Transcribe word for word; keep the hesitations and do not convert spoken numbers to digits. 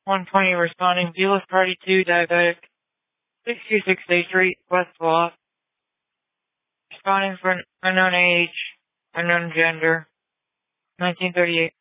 one twenty responding. Buellis Party two, diabetic. six two six Day Street, West Bluff. Responding for unknown age, unknown gender. nineteen thirty-eight.